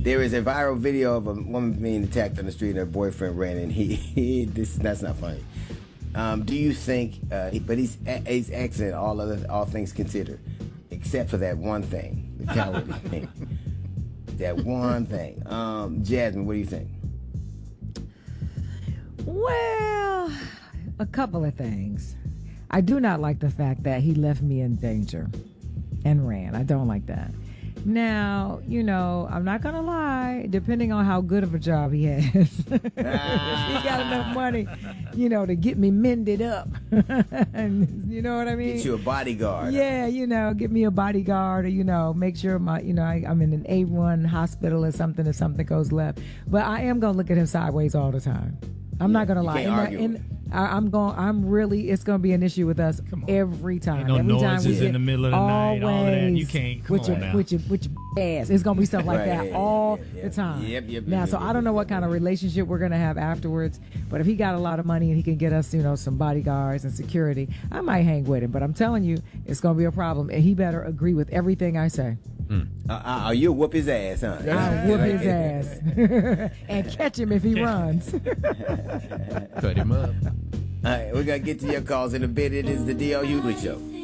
There is a viral video of a woman being attacked on the street and her boyfriend ran, and that's not funny. Do you think? But he's excellent, all things considered, except for that one thing, the cowardly thing. That one thing. Jasmine, what do you think? Well, a couple of things. I do not like the fact that he left me in danger and ran. I don't like that. Now, I'm not going to lie, depending on how good of a job he has. If he got enough money, to get me mended up. And, you know what I mean? Get you a bodyguard. Yeah, get me a bodyguard or, make sure I'm in an A1 hospital or something if something goes left. But I am going to look at him sideways all the time. I'm not going to lie. It's going to be an issue with us every time. Ain't no every noises time in the middle of the night, all of that. You can't, come on now. With your ass. It's going to be stuff like that all the time. Yep. I don't know what kind of relationship we're going to have afterwards, but if he got a lot of money and he can get us, some bodyguards and security, I might hang with him. But I'm telling you, it's going to be a problem, and he better agree with everything I say. You'll whoop his ass, huh? I'll whoop his ass and catch him if he runs. Cut him up. All right, we're going to get to your calls in a bit. It is the D.L. Hughley Show.